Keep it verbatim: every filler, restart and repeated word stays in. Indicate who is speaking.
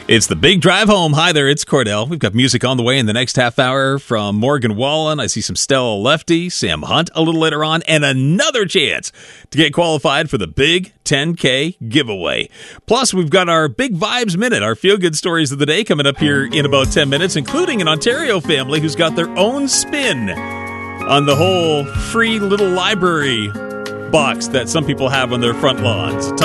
Speaker 1: It's the Big Drive Home. Hi there, it's Cordell. We've got music on the way in the next half hour from Morgan Wallen. I see some Stella Lefty, Sam Hunt a little later on, and another chance to get qualified for the Big ten K giveaway. Plus, we've got our Big Vibes Minute, our feel-good stories of the day coming up here in about ten minutes, including an Ontario family who's got their own spin on the whole free little library box that some people have on their front lawns.